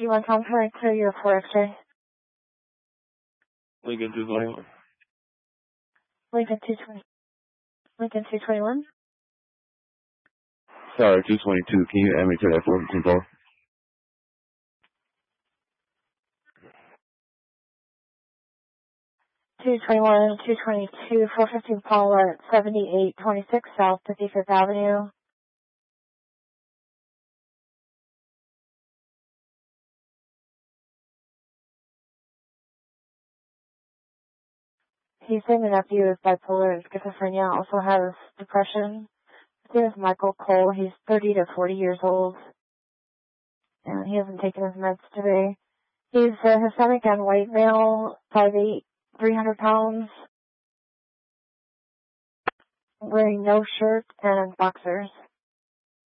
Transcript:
You want Tom Frank to your 4XJ? Lincoln 221. Lincoln 220. Lincoln 221. Sorry, 222. Can you add me to that 415 call? Two 222, 415 Paula, 7826 South 55th Avenue. He's saying the nephew is bipolar and schizophrenia, also has depression. His name is Michael Cole. He's 30 to 40 years old, and he hasn't taken his meds today. He's a Hispanic and white male, 5'8", 300 pounds, wearing no shirt and boxers.